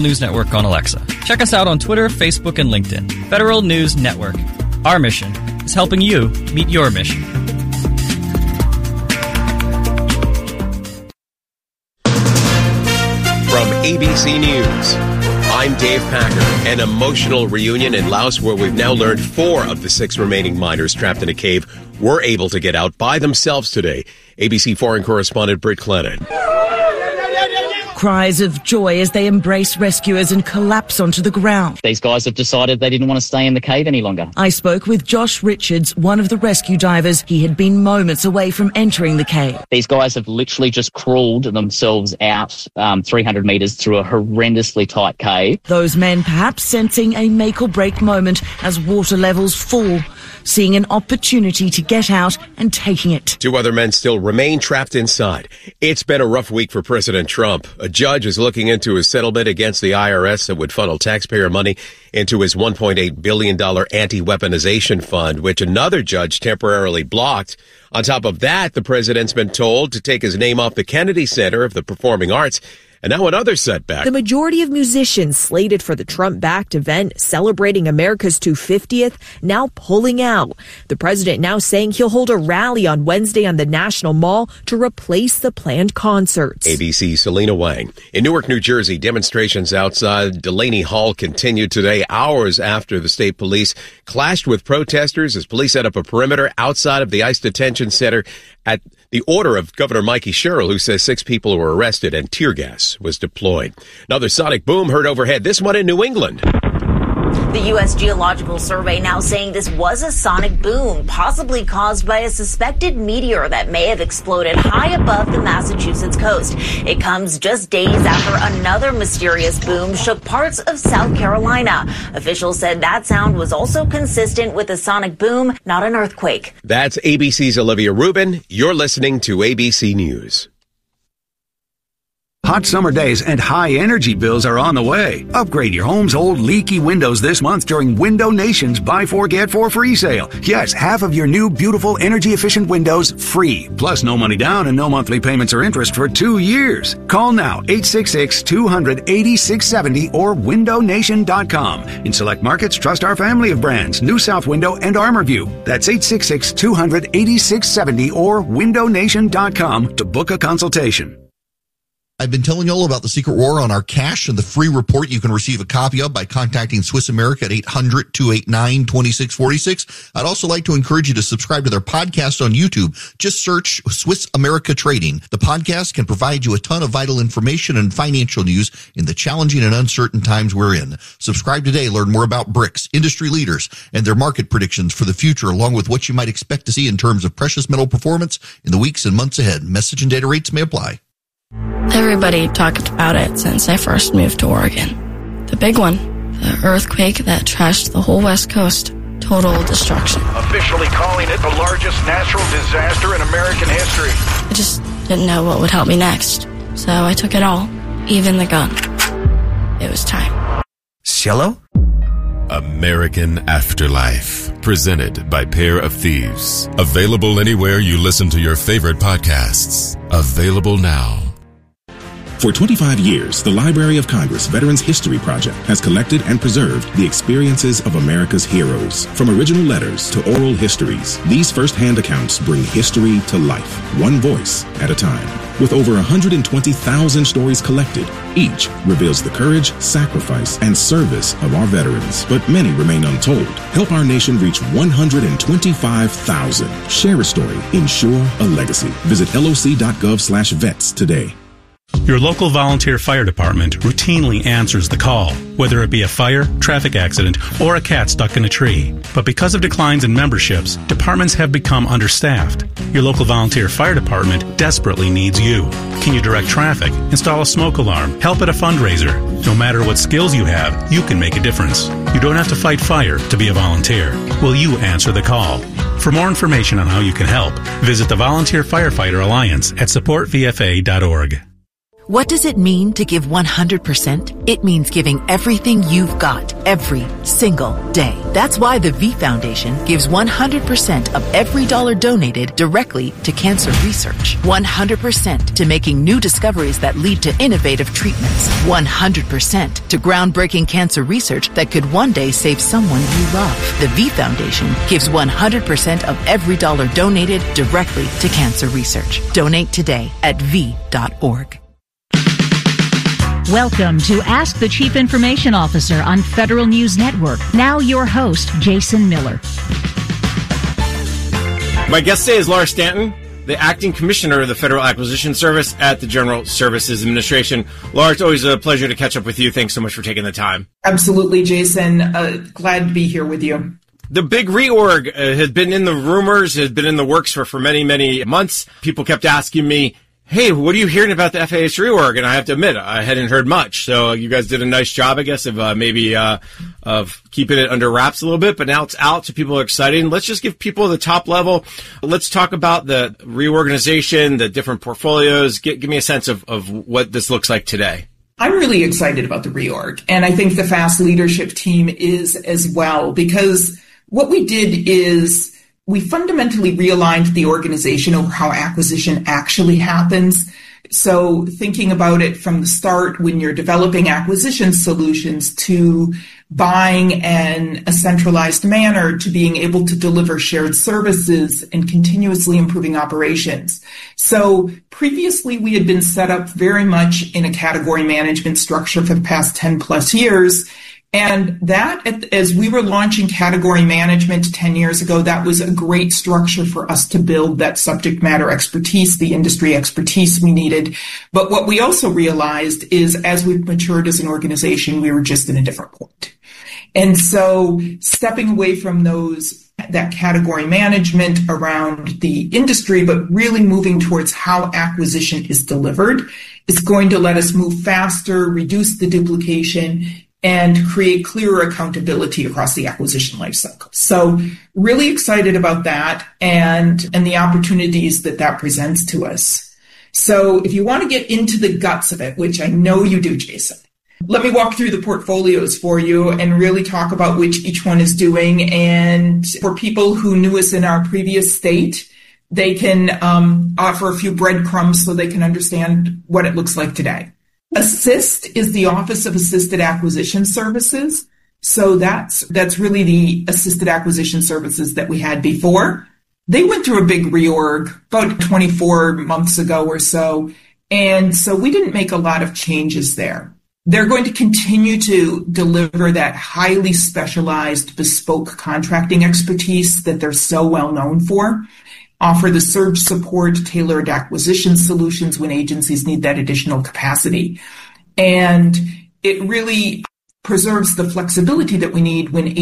News Network on Alexa. Check us out on Twitter, Facebook, and LinkedIn. Federal News Network. Our mission is helping you meet your mission. From ABC News, I'm Dave Packer. An emotional reunion in Laos where we've now learned 4 of the 6 remaining miners trapped in a cave were able to get out by themselves today. ABC foreign correspondent Britt Clennon. Cries of joy as they embrace rescuers and collapse onto the ground. These guys have decided they didn't want to stay in the cave any longer. I spoke with Josh Richards, one of the rescue divers. He had been moments away from entering the cave. These guys have literally just crawled themselves out 300 metres through a horrendously tight cave. Those men perhaps sensing a make-or-break moment as water levels fall, seeing an opportunity to get out and taking it. 2 other men still remain trapped inside. It's been a rough week for President Trump. A judge is looking into a settlement against the IRS that would funnel taxpayer money into his $1.8 billion anti-weaponization fund, which another judge temporarily blocked. On top of that, the president's been told to take his name off the Kennedy Center of the Performing Arts. And now another setback. The majority of musicians slated for the Trump-backed event celebrating America's 250th now pulling out. The president now saying he'll hold a rally on Wednesday on the National Mall to replace the planned concerts. ABC's Selena Wang. In Newark, New Jersey, demonstrations outside Delaney Hall continued today, hours after the state police clashed with protesters as police set up a perimeter outside of the ICE detention center at the order of Governor Mikey Sherrill, who says 6 people were arrested and tear gas was deployed. Another sonic boom heard overhead, this one in New England. The U.S. Geological Survey now saying this was a sonic boom, possibly caused by a suspected meteor that may have exploded high above the Massachusetts coast. It comes just days after another mysterious boom shook parts of South Carolina. Officials said that sound was also consistent with a sonic boom, not an earthquake. That's ABC's Olivia Rubin. You're listening to ABC News. Hot summer days and high energy bills are on the way. Upgrade your home's old leaky windows this month during Window Nation's Buy 4 Get 4 free sale. Yes, half of your new beautiful energy efficient windows free. Plus no money down and no monthly payments or interest for 2 years. Call now 866-200-8670 or windownation.com. In select markets, trust our family of brands, New South Window and ArmorView. That's 866-200-8670 or windownation.com to book a consultation. I've been telling you all about the Secret War on our cash and the free report you can receive a copy of by contacting Swiss America at 800-289-2646. I'd also like to encourage you to subscribe to their podcast on YouTube. Just search Swiss America Trading. The podcast can provide you a ton of vital information and financial news in the challenging and uncertain times we're in. Subscribe today. Learn more about BRICS, industry leaders, and their market predictions for the future, along with what you might expect to see in terms of precious metal performance in the weeks and months ahead. Message and data rates may apply. Everybody talked about it since I first moved to Oregon. The big one, the earthquake that trashed the whole West Coast. Total destruction. Officially calling it the largest natural disaster in American history. I just didn't know what would help me next. So I took it all, even the gun. It was time. Cello? American Afterlife, presented by Pair of Thieves. Available anywhere you listen to your favorite podcasts. Available now. For 25 years, the Library of Congress Veterans History Project has collected and preserved the experiences of America's heroes. From original letters to oral histories, these first-hand accounts bring history to life, one voice at a time. With over 120,000 stories collected, each reveals the courage, sacrifice, and service of our veterans. But many remain untold. Help our nation reach 125,000. Share a story. Ensure a legacy. Visit loc.gov/vets today. Your local volunteer fire department routinely answers the call, whether it be a fire, traffic accident, or a cat stuck in a tree. But because of declines in memberships, departments have become understaffed. Your local volunteer fire department desperately needs you. Can you direct traffic, install a smoke alarm, help at a fundraiser? No matter what skills you have, you can make a difference. You don't have to fight fire to be a volunteer. Will you answer the call? For more information on how you can help, visit the Volunteer Firefighter Alliance at supportvfa.org. What does it mean to give 100%? It means giving everything you've got every single day. That's why the V Foundation gives 100% of every dollar donated directly to cancer research. 100% to making new discoveries that lead to innovative treatments. 100% to groundbreaking cancer research that could one day save someone you love. The V Foundation gives 100% of every dollar donated directly to cancer research. Donate today at V.org. Welcome to Ask the Chief Information Officer on Federal News Network. Now your host, Jason Miller. My guest today is Laura Stanton, the Acting Commissioner of the Federal Acquisition Service at the General Services Administration. Laura, it's always a pleasure to catch up with you. Thanks so much for taking the time. Absolutely, Jason. Glad to be here with you. The big reorg has been in the rumors, has been in the works for many, many months. People kept asking me, hey, what are you hearing about the FAA's reorg? And I have to admit, I hadn't heard much. So you guys did a nice job, I guess, of of keeping it under wraps a little bit. But now it's out, so people are excited. Let's just give people the top level. Let's talk about the reorganization, the different portfolios. Give me a sense of what this looks like today. I'm really excited about the reorg. And I think the FAST leadership team is as well, because what we did is we fundamentally realigned the organization over how acquisition actually happens. So thinking about it from the start when you're developing acquisition solutions to buying in a centralized manner to being able to deliver shared services and continuously improving operations. So previously we had been set up very much in a category management structure for the past 10 plus years. And that, as we were launching category management 10 years ago, that was a great structure for us to build that subject matter expertise, the industry expertise we needed. But what we also realized is as we've matured as an organization, we were just in a different point. And so stepping away from that category management around the industry, but really moving towards how acquisition is delivered, is going to let us move faster, reduce the duplication, and create clearer accountability across the acquisition lifecycle. So really excited about that and the opportunities that presents to us. So if you want to get into the guts of it, which I know you do, Jason, let me walk through the portfolios for you and really talk about which each one is doing. And for people who knew us in our previous state, they can offer a few breadcrumbs so they can understand what it looks like today. Assist is the Office of Assisted Acquisition Services. So that's really the assisted acquisition services that we had before. They went through a big reorg about 24 months ago or so. And so we didn't make a lot of changes there. They're going to continue to deliver that highly specialized bespoke contracting expertise that they're so well known for. Offer the surge support, tailored acquisition solutions when agencies need that additional capacity. And it really preserves the flexibility that we need when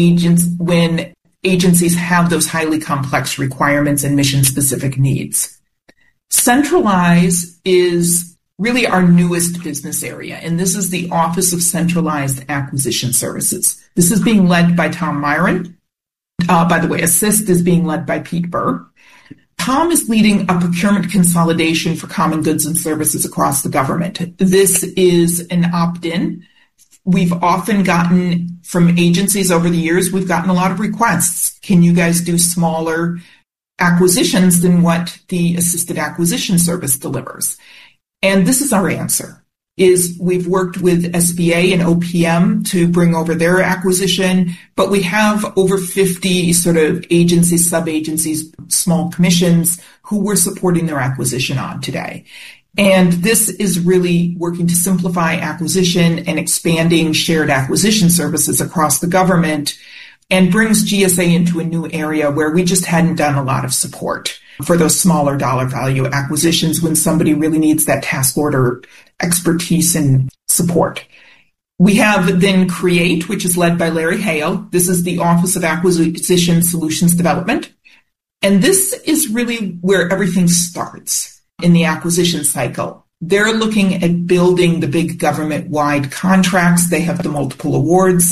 agencies have those highly complex requirements and mission-specific needs. Centralize is really our newest business area, and this is the Office of Centralized Acquisition Services. This is being led by Tom Myron. By the way, Assist is being led by Pete Burr. Tom is leading a procurement consolidation for common goods and services across the government. This is an opt-in. We've often gotten from agencies over the years, we've gotten a lot of requests. Can you guys do smaller acquisitions than what the assisted acquisition service delivers? And this is our answer. We've worked with SBA and OPM to bring over their acquisition, but we have over 50 sort of agencies, sub-agencies, small commissions who we're supporting their acquisition on today. And this is really working to simplify acquisition and expanding shared acquisition services across the government and brings GSA into a new area where we just hadn't done a lot of support for those smaller dollar value acquisitions when somebody really needs that task order expertise and support. We have then Create, which is led by Larry Hale. This is the Office of Acquisition Solutions Development. And this is really where everything starts in the acquisition cycle. They're looking at building the big government-wide contracts. They have the multiple awards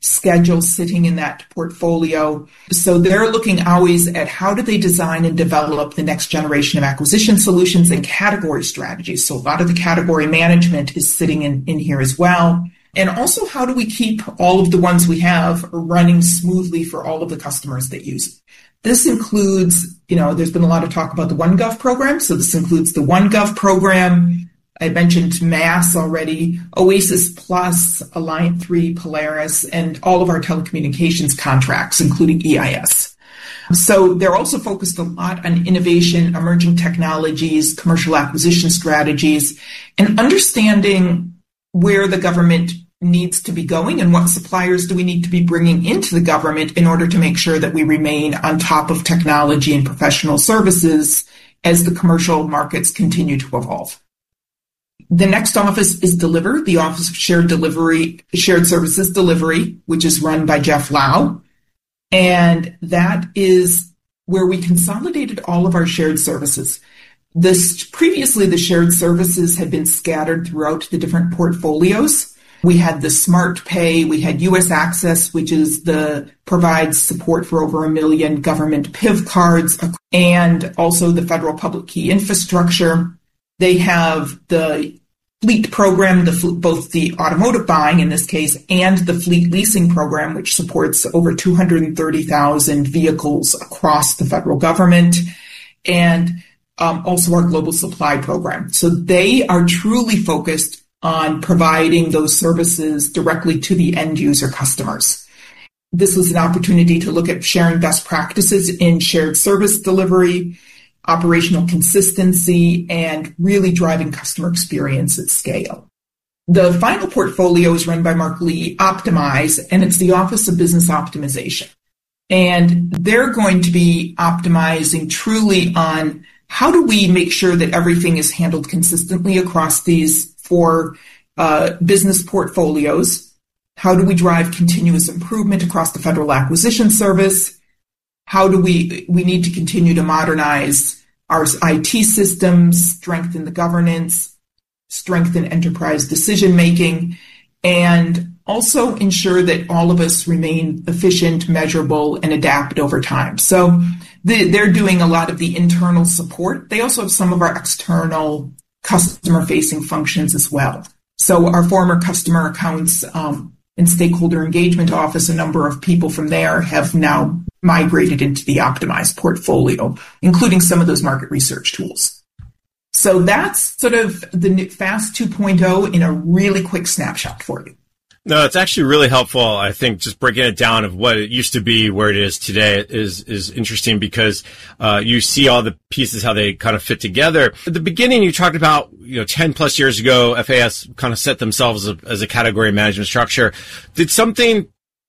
schedule sitting in that portfolio. So they're looking always at how do they design and develop the next generation of acquisition solutions and category strategies. So a lot of the category management is sitting in here as well. And also, how do we keep all of the ones we have running smoothly for all of the customers that use it? This includes, there's been a lot of talk about the OneGov program. So this includes the OneGov program. I mentioned MAS already, Oasis Plus, Alliant 3, Polaris, and all of our telecommunications contracts, including EIS. So they're also focused a lot on innovation, emerging technologies, commercial acquisition strategies, and understanding where the government needs to be going and what suppliers do we need to be bringing into the government in order to make sure that we remain on top of technology and professional services as the commercial markets continue to evolve. The next office is Deliver, the Office of Shared Services Delivery, which is run by Jeff Lau. And that is where we consolidated all of our shared services. Previously, the shared services had been scattered throughout the different portfolios. We had the Smart Pay, we had U.S. Access, which provides support for over 1 million government PIV cards, and also the Federal Public Key Infrastructure. They have the fleet program, both the automotive buying in this case, and the fleet leasing program, which supports over 230,000 vehicles across the federal government, and also our global supply program. So they are truly focused on providing those services directly to the end user customers. This was an opportunity to look at sharing best practices in shared service delivery, operational consistency, and really driving customer experience at scale. The final portfolio is run by Mark Lee, Optimize, and it's the Office of Business Optimization. And they're going to be optimizing truly on how do we make sure that everything is handled consistently across these 4 business portfolios? How do we drive continuous improvement across the Federal Acquisition Service? How do we need to continue to modernize our IT systems, strengthen the governance, strengthen enterprise decision-making, and also ensure that all of us remain efficient, measurable, and adapt over time. So they're doing a lot of the internal support. They also have some of our external customer-facing functions as well. So our former customer accounts and stakeholder engagement office, a number of people from there have now migrated into the Optimized portfolio, including some of those market research tools. So that's sort of the FAST 2.0 in a really quick snapshot for you. No, it's actually really helpful. I think just breaking it down of what it used to be, where it is today is interesting because you see all the pieces, how they kind of fit together. At the beginning, you talked about, 10 plus years ago, FAS kind of set themselves as a category management structure. Did something,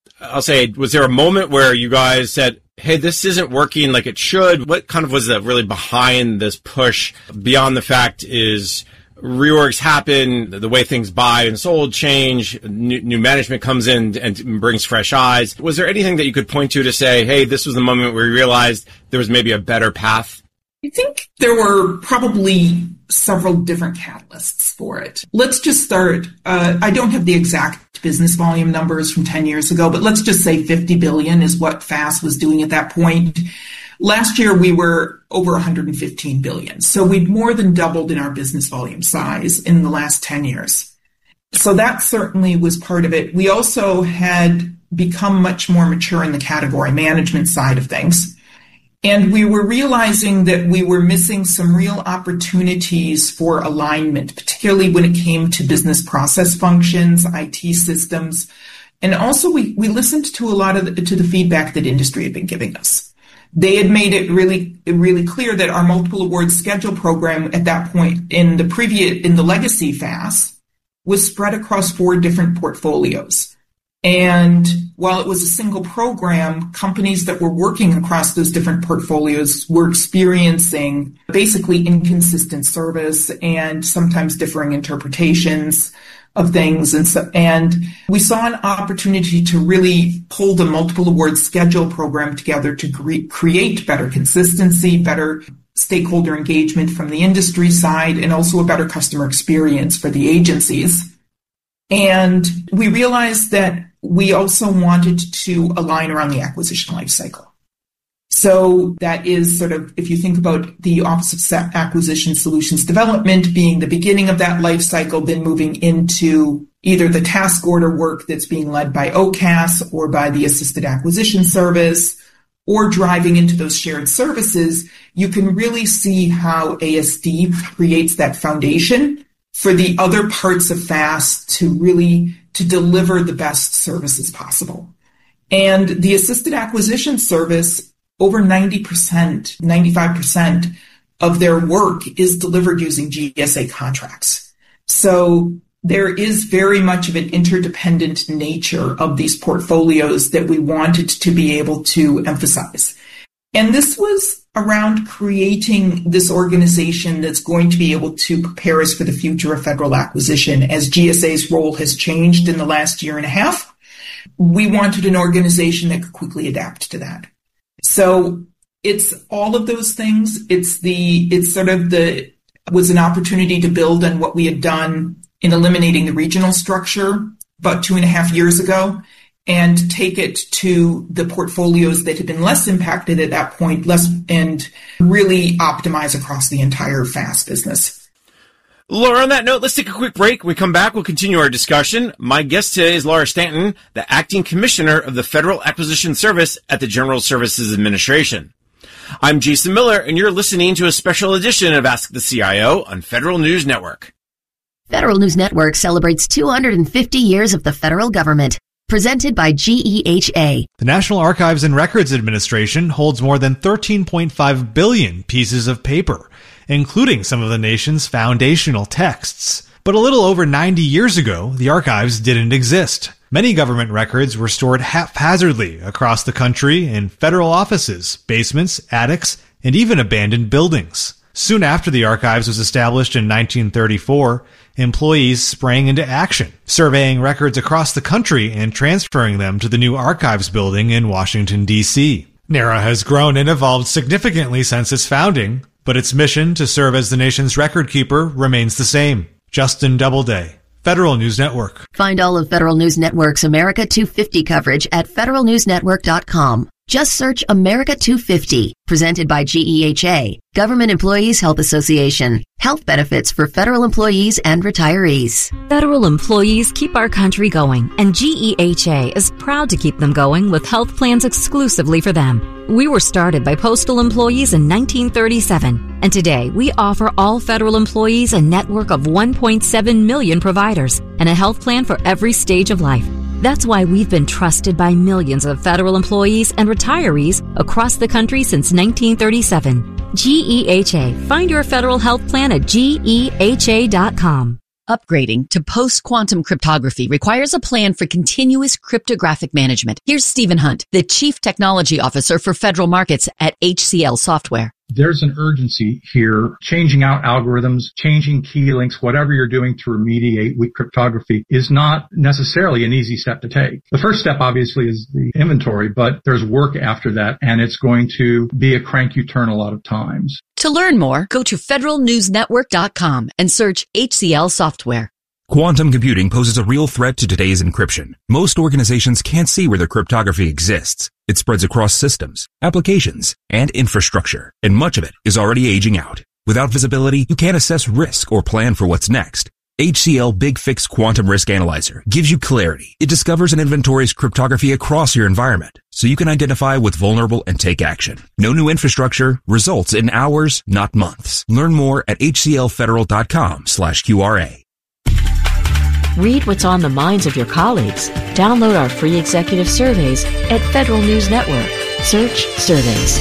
was there a moment where you guys said, hey, this isn't working like it should? What kind of was that really behind this push beyond the fact is reorgs happen, the way things buy and sold change, new management comes in and brings fresh eyes. Was there anything that you could point to say, hey, this was the moment where you realized there was maybe a better path? I think there were probably several different catalysts for it. Let's just start. I don't have the exact business volume numbers from 10 years ago, but let's just say 50 billion is what FAS was doing at that point. Last year, we were over 115 billion. So we've more than doubled in our business volume size in the last 10 years. So that certainly was part of it. We also had become much more mature in the category management side of things. And we were realizing that we were missing some real opportunities for alignment, particularly when it came to business process functions, IT systems. And also we listened to a lot of to the feedback that industry had been giving us. They had made it really clear that our multiple awards schedule program at that point in the legacy FAS was spread across 4 different portfolios. And while it was a single program, companies that were working across those different portfolios were experiencing basically inconsistent service and sometimes differing interpretations of things. And we saw an opportunity to really pull the multiple awards schedule program together to create better consistency, better stakeholder engagement from the industry side, and also a better customer experience for the agencies. And we realized that we also wanted to align around the acquisition lifecycle. So that is sort of, if you think about the Office of Acquisition Solutions Development being the beginning of that life cycle, then moving into either the task order work that's being led by OCAS or by the Assisted Acquisition Service, or driving into those shared services, you can really see how ASD creates that foundation for the other parts of FAST to deliver the best services possible. And the Assisted Acquisition Service, over 90%, 95% of their work is delivered using GSA contracts. So there is very much of an interdependent nature of these portfolios that we wanted to be able to emphasize. And this was around creating this organization that's going to be able to prepare us for the future of federal acquisition. As GSA's role has changed in the last year and a half, we wanted an organization that could quickly adapt to that. So it's all of those things. Was an opportunity to build on what we had done in eliminating the regional structure about 2.5 years ago and take it to the portfolios that had been less impacted at that point, and really optimize across the entire FAST business. Laura, on that note, let's take a quick break. When we come back, we'll continue our discussion. My guest today is Laura Stanton, the Acting Commissioner of the Federal Acquisition Service at the General Services Administration. I'm Jason Miller, and you're listening to a special edition of Ask the CIO on Federal News Network. Federal News Network celebrates 250 years of the federal government. Presented by GEHA. The National Archives and Records Administration holds more than 13.5 billion pieces of paper, including some of the nation's foundational texts. But a little over 90 years ago, the archives didn't exist. Many government records were stored haphazardly across the country in federal offices, basements, attics, and even abandoned buildings. Soon after the archives was established in 1934, employees sprang into action, surveying records across the country and transferring them to the new archives building in Washington, D.C. NARA has grown and evolved significantly since its founding, but its mission to serve as the nation's record keeper remains the same. Justin Doubleday, Federal News Network. Find all of Federal News Network's America 250 coverage at federalnewsnetwork.com. Just search America 250, presented by GEHA, Government Employees Health Association. Health benefits for federal employees and retirees. Federal employees keep our country going, and GEHA is proud to keep them going with health plans exclusively for them. We were started by postal employees in 1937, and today we offer all federal employees a network of 1.7 million providers and a health plan for every stage of life. That's why we've been trusted by millions of federal employees and retirees across the country since 1937. GEHA. Find your federal health plan at GEHA.com. Upgrading to post-quantum cryptography requires a plan for continuous cryptographic management. Here's Stephen Hunt, the Chief Technology Officer for Federal Markets at HCL Software. There's an urgency here. Changing out algorithms, changing key links, whatever you're doing to remediate weak cryptography is not necessarily an easy step to take. The first step, obviously, is the inventory, but there's work after that, and it's going to be a crank you turn a lot of times. To learn more, go to federalnewsnetwork.com and search HCL Software. Quantum computing poses a real threat to today's encryption. Most organizations can't see where their cryptography exists. It spreads across systems, applications, and infrastructure, and much of it is already aging out. Without visibility, you can't assess risk or plan for what's next. HCL Big Fix Quantum Risk Analyzer gives you clarity. It discovers and inventories cryptography across your environment, so you can identify what's vulnerable and take action. No new infrastructure, results in hours, not months. Learn more at hclfederal.com/QRA. Read what's on the minds of your colleagues. Download our free executive surveys at Federal News Network. Search surveys.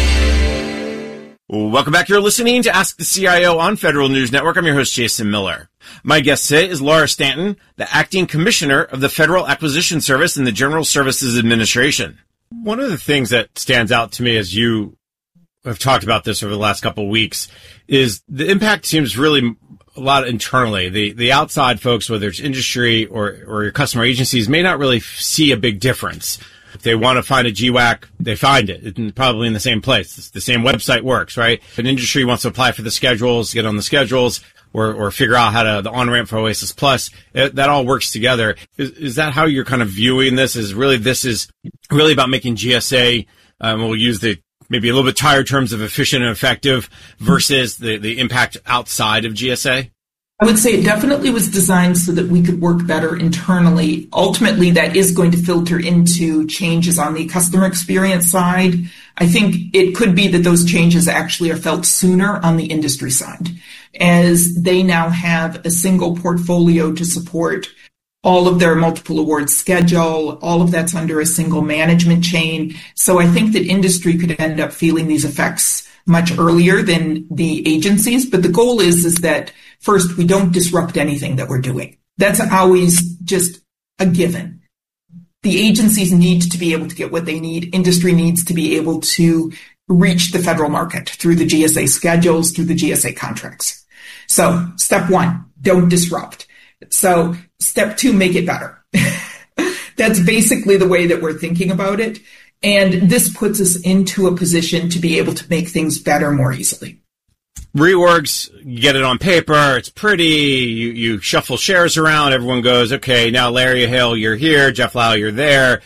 Welcome back. You're listening to Ask the CIO on Federal News Network. I'm your host, Jason Miller. My guest today is Laura Stanton, the Acting Commissioner of the Federal Acquisition Service in the General Services Administration. One of the things that stands out to me as you have talked about this over the last couple of weeks is the impact seems really a lot internally. The outside folks, whether it's industry or your customer agencies, may not really see a big difference. If they want to find a GWAC, they find it. It's probably in the same place. The same website works, right? If an industry wants to apply for the schedules, get on the schedules, or figure out how to, the on-ramp for Oasis Plus, that all works together. Is that how you're kind of viewing this? This is really about making GSA, we'll use the maybe a little bit tired terms of efficient and effective versus the impact outside of GSA? I would say it definitely was designed so that we could work better internally. Ultimately, that is going to filter into changes on the customer experience side. I think it could be that those changes actually are felt sooner on the industry side, as they now have a single portfolio to support all of their multiple awards schedule. All of that's under a single management chain. So I think that industry could end up feeling these effects much earlier than the agencies. But the goal is that first, we don't disrupt anything that we're doing. That's always just a given. The agencies need to be able to get what they need. Industry needs to be able to reach the federal market through the GSA schedules, through the GSA contracts. So step one, don't disrupt. So step two, make it better. That's basically the way that we're thinking about it. And this puts us into a position to be able to make things better more easily. Reorgs, you get it on paper, it's pretty, you shuffle shares around, everyone goes, okay, now Larry Hale, you're here, Jeff Lau, you're there.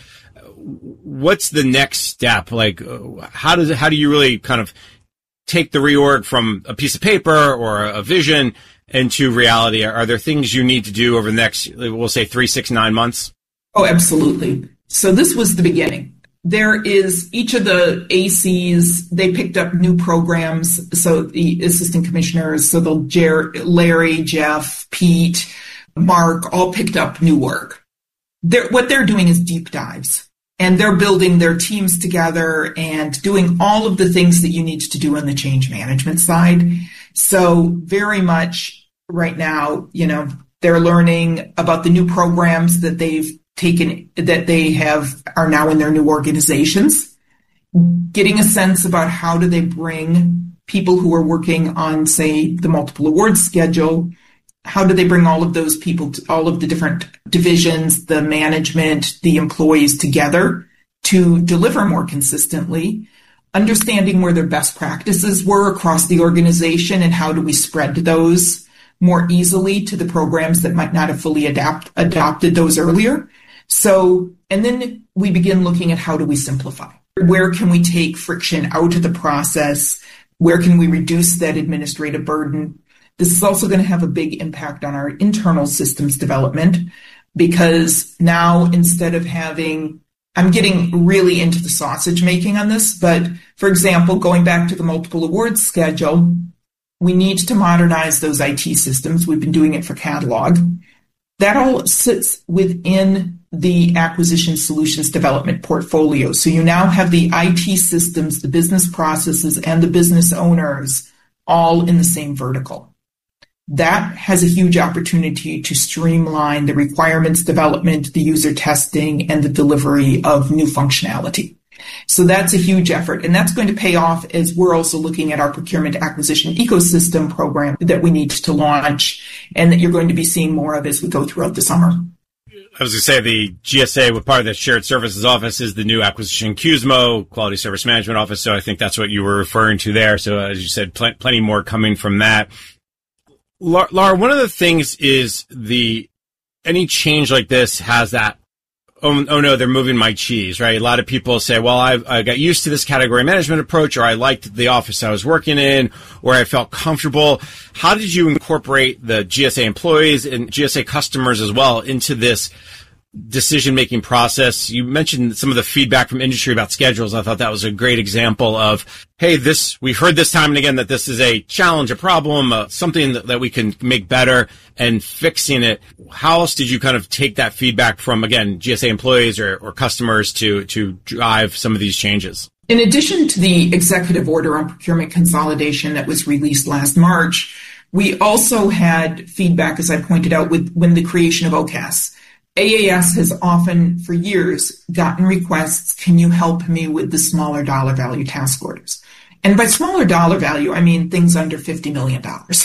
What's the next step? Like, how do you really kind of take the reorg from a piece of paper or a vision into reality? Are there things you need to do over the next, we'll say 3, 6, 9 months? Oh, absolutely. So this was the beginning. There is each of the ACs, they picked up new programs. So the assistant commissioners, so Larry, Jeff, Pete, Mark, all picked up new work. What they're doing is deep dives, and they're building their teams together and doing all of the things that you need to do on the change management side. So very much right now, they're learning about the new programs that they've taken, that they are now in their new organizations, getting a sense about how do they bring people who are working on, say, the multiple awards schedule, how do they bring all of those people, all of the different divisions, the management, the employees together to deliver more consistently, understanding where their best practices were across the organization and how do we spread those more easily to the programs that might not have fully adopted those earlier. So, and then we begin looking at how do we simplify? Where can we take friction out of the process? Where can we reduce that administrative burden? This is also going to have a big impact on our internal systems development, because now instead of I'm getting really into the sausage making on this, but for example, going back to the multiple awards schedule, we need to modernize those IT systems. We've been doing it for catalog. That all sits within the acquisition solutions development portfolio. So you now have the IT systems, the business processes, and the business owners all in the same vertical. That has a huge opportunity to streamline the requirements development, the user testing, and the delivery of new functionality. So that's a huge effort, and that's going to pay off as we're also looking at our procurement acquisition ecosystem program that we need to launch and that you're going to be seeing more of as we go throughout the summer. I was going to say the GSA, with part of the shared services office, is the new acquisition QSMO, Quality Service Management Office. So I think that's what you were referring to there. So as you said, plenty more coming from that. Laura, one of the things is any change like this has that, oh no, they're moving my cheese, right? A lot of people say, well, I got used to this category management approach, or I liked the office I was working in, or I felt comfortable. How did you incorporate the GSA employees and GSA customers as well into this decision-making process? You mentioned some of the feedback from industry about schedules. I thought that was a great example of, hey, we've heard this time and again that this is a challenge, a problem, something that we can make better, and fixing it. How else did you kind of take that feedback from, again, GSA employees or customers to drive some of these changes? In addition to the executive order on procurement consolidation that was released last March, we also had feedback, as I pointed out, when the creation of OCAS. AAS has often, for years, gotten requests, can you help me with the smaller dollar value task orders? And by smaller dollar value, I mean things under $50 million.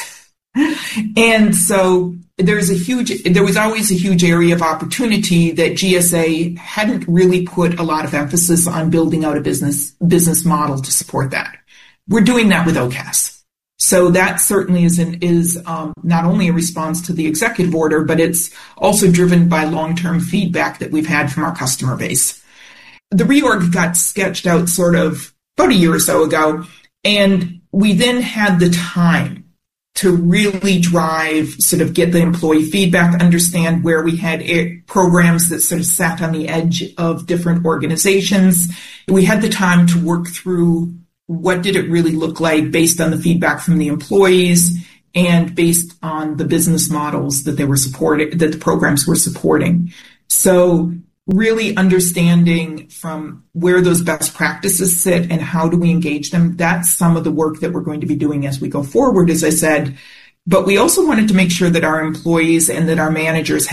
And so there was always a huge area of opportunity that GSA hadn't really put a lot of emphasis on building out a business model to support that. We're doing that with OCAS. So that certainly is not only a response to the executive order, but it's also driven by long-term feedback that we've had from our customer base. The reorg got sketched out sort of about a year or so ago, and we then had the time to really drive, sort of get the employee feedback, understand where we had programs that sort of sat on the edge of different organizations. We had the time to work through what did it really look like based on the feedback from the employees and based on the business models that they were supporting, that the programs were supporting. So really understanding from where those best practices sit and how do we engage them, that's some of the work that we're going to be doing as we go forward, as I said. But we also wanted to make sure that our employees and that our managers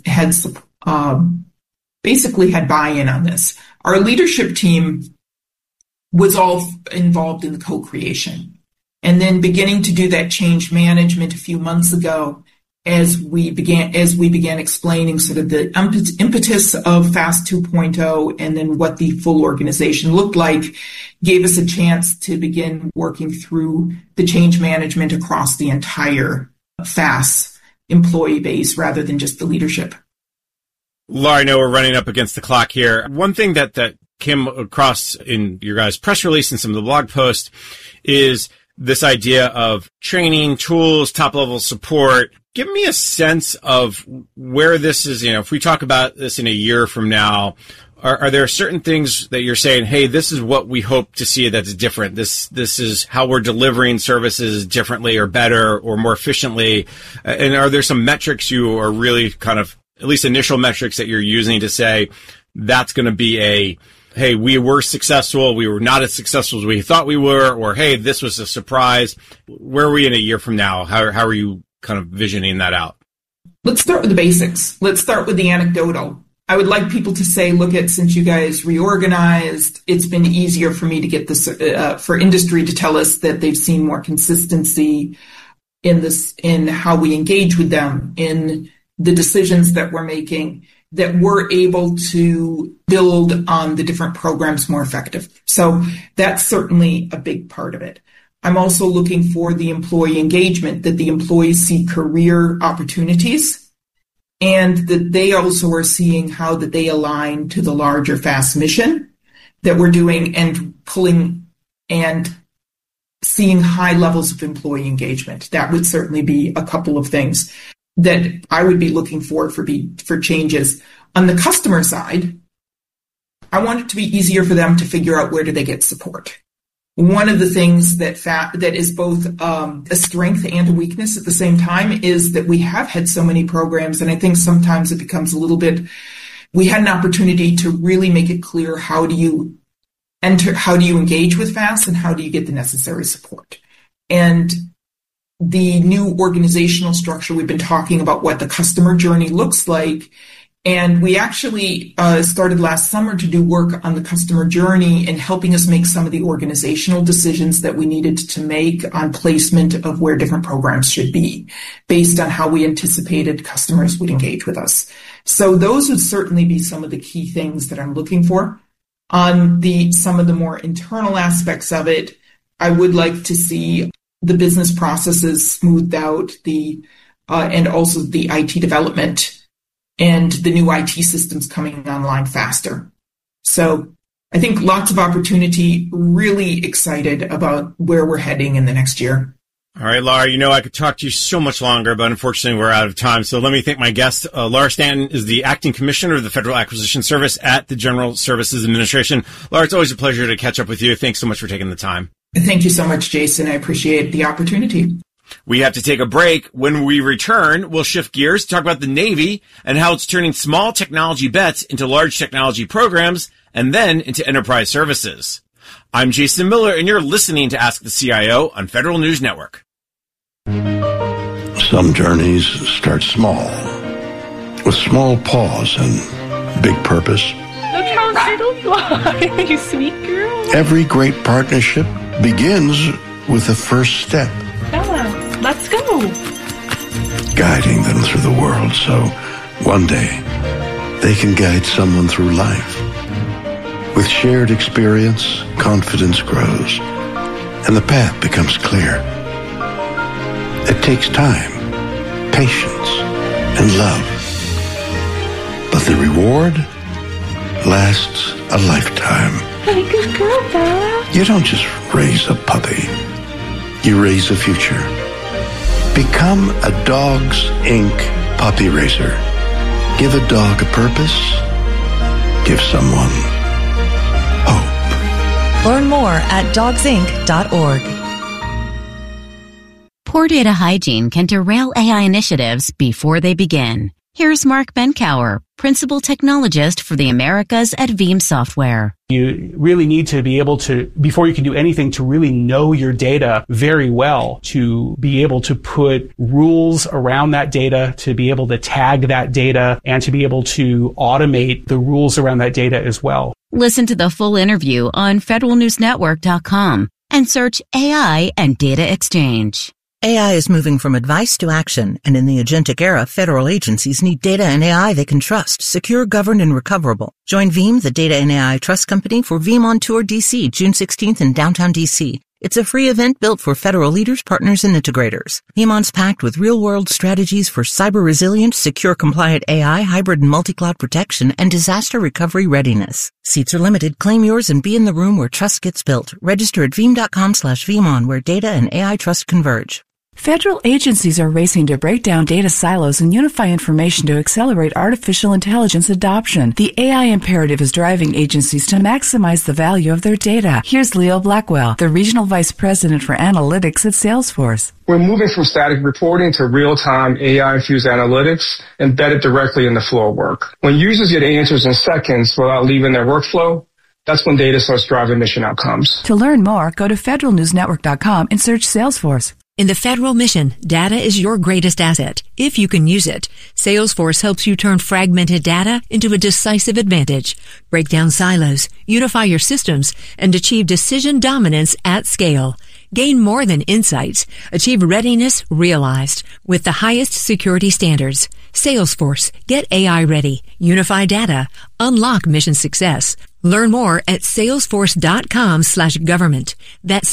basically had buy-in on this. Our leadership team was all involved in the co-creation, and then beginning to do that change management a few months ago as we began explaining sort of the impetus of FAST 2.0 and then what the full organization looked like, gave us a chance to begin working through the change management across the entire FAST employee base rather than just the leadership. Laura, I know we're running up against the clock here. One thing that came across in your guys' press release and some of the blog posts is this idea of training, tools, top-level support. Give me a sense of where this is, if we talk about this in a year from now, are there certain things that you're saying, hey, this is what we hope to see that's different? This is how we're delivering services differently or better or more efficiently? And are there some metrics you are really kind of, at least initial metrics that you're using to say that's going to be hey, we were successful, we were not as successful as we thought we were, or hey, this was a surprise? Where are we in a year from now? How are you kind of visioning that out? Let's start with the basics. Let's start with the anecdotal. I would like people to say, since you guys reorganized, it's been easier for me to get this, for industry to tell us that they've seen more consistency in how we engage with them, in the decisions that we're making, that we're able to build on the different programs more effective. So that's certainly a big part of it. I'm also looking for the employee engagement, that the employees see career opportunities and that they also are seeing how that they align to the larger FAST mission that we're doing and pulling and seeing high levels of employee engagement. That would certainly be a couple of things that I would be looking for changes. On the customer side, I want it to be easier for them to figure out where do they get support. One of the things that is both a strength and a weakness at the same time is that we have had so many programs, and I think sometimes it becomes a little bit, we had an opportunity to really make it clear how do you engage with FAST and how do you get the necessary support. And the new organizational structure, we've been talking about what the customer journey looks like. And we actually started last summer to do work on the customer journey and helping us make some of the organizational decisions that we needed to make on placement of where different programs should be based on how we anticipated customers would engage with us. So those would certainly be some of the key things that I'm looking for. On some of the more internal aspects of it, I would like to see the business processes smoothed out, and also the IT development and the new IT systems coming online faster. So I think lots of opportunity, really excited about where we're heading in the next year. All right, Laura, I could talk to you so much longer, but unfortunately we're out of time. So let me thank my guest. Laura Stanton is the Acting Commissioner of the Federal Acquisition Service at the General Services Administration. Laura, it's always a pleasure to catch up with you. Thanks so much for taking the time. Thank you so much, Jason. I appreciate the opportunity. We have to take a break. When we return, we'll shift gears to talk about the Navy and how it's turning small technology bets into large technology programs and then into enterprise services. I'm Jason Miller, and you're listening to Ask the CIO on Federal News Network. Some journeys start small, with small pause and big purpose. Look how little you are, you sweet girl. Every great partnership begins with the first step. Bella, let's go. Guiding them through the world so one day they can guide someone through life. With shared experience, confidence grows, and the path becomes clear. It takes time, patience, and love. But the reward lasts a lifetime. Hey, good girl, Bella. You don't just raise a puppy. You raise a future. Become a Dogs Inc. puppy raiser. Give a dog a purpose. Give someone hope. Learn more at dogsinc.org. Poor data hygiene can derail AI initiatives before they begin. Here's Mark Benkower, Principal Technologist for the Americas at Veeam Software. You really need to be able to, before you can do anything, to really know your data very well, to be able to put rules around that data, to be able to tag that data, and to be able to automate the rules around that data as well. Listen to the full interview on federalnewsnetwork.com and search AI and Data Exchange. AI is moving from advice to action, and in the agentic era, federal agencies need data and AI they can trust, secure, governed, and recoverable. Join Veeam, the data and AI trust company, for Veeam on Tour DC, June 16th in downtown DC. It's a free event built for federal leaders, partners, and integrators. Veeamon's packed with real-world strategies for cyber-resilient, secure, compliant AI, hybrid and multi-cloud protection, and disaster recovery readiness. Seats are limited. Claim yours and be in the room where trust gets built. Register at veeam.com/Veeamon, where data and AI trust converge. Federal agencies are racing to break down data silos and unify information to accelerate artificial intelligence adoption. The AI imperative is driving agencies to maximize the value of their data. Here's Leo Blackwell, the Regional Vice President for Analytics at Salesforce. We're moving from static reporting to real-time AI-infused analytics embedded directly in the flow of work. When users get answers in seconds without leaving their workflow, that's when data starts driving mission outcomes. To learn more, go to federalnewsnetwork.com and search Salesforce. In the federal mission, data is your greatest asset, if you can use it. Salesforce helps you turn fragmented data into a decisive advantage. Break down silos, unify your systems, and achieve decision dominance at scale. Gain more than insights. Achieve readiness realized with the highest security standards. Salesforce. Get AI ready. Unify data. Unlock mission success. Learn more at salesforce.com/government. That's